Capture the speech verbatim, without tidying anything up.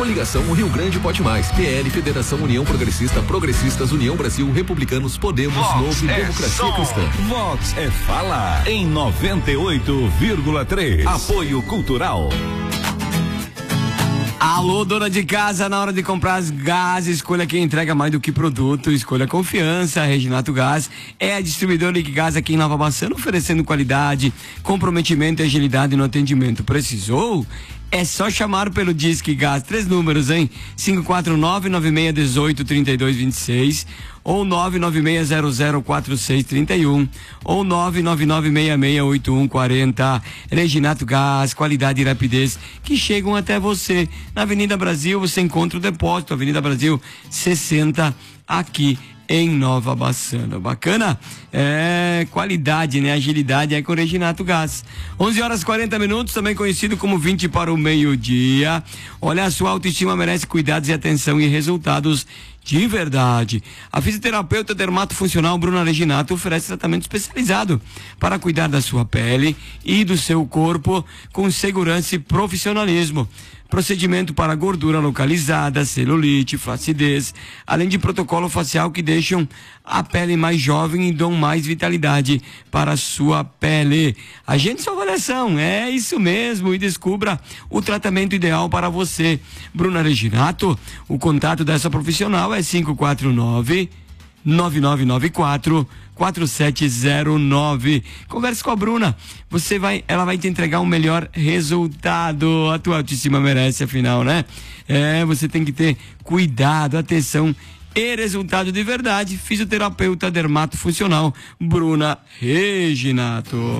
Coligação Rio Grande Pode Mais, P L, Federação União Progressista, Progressistas, União Brasil, Republicanos, Podemos, Vox Novo e é Democracia som. Cristã. Vox é fala em noventa e oito vírgula três. Apoio Cultural. Alô, dona de casa, na hora de comprar as gás, escolha quem entrega mais do que produto, escolha confiança. Reginato Gás é a distribuidora de gás aqui em Nova Bassano, oferecendo qualidade, comprometimento e agilidade no atendimento. Precisou? É só chamar pelo Disque Gás, três números, hein? cinco quatro nove, nove seis um oito, três dois dois seis ou nove nove seis zero zero quatro seis três um ou nove nove nove seis seis oito um quatro zero. Reginato Gás, qualidade e rapidez que chegam até você. Na Avenida Brasil você encontra o depósito, Avenida Brasil sessenta, aqui em Nova Bassano. Bacana? É, qualidade, né? Agilidade é com o Reginato Gás. onze horas e quarenta minutos, também conhecido como vinte para o meio-dia. Olha, a sua autoestima merece cuidados e atenção e resultados de verdade. A fisioterapeuta dermatofuncional Bruna Reginato oferece tratamento especializado para cuidar da sua pele e do seu corpo com segurança e profissionalismo. Procedimento para gordura localizada, celulite, flacidez, além de protocolo facial que deixam a pele mais jovem e dão mais vitalidade para a sua pele. Agende sua avaliação, é isso mesmo, e descubra o tratamento ideal para você. Bruna Reginato, o contato dessa profissional é cinco quatro nove, nove nove nove quatro, quatro sete zero nove. Converse com a Bruna. Você vai, ela vai te entregar um melhor resultado. A tua autoestima merece, afinal, né? É, você tem que ter cuidado, atenção e resultado de verdade. Fisioterapeuta dermatofuncional Bruna Reginato.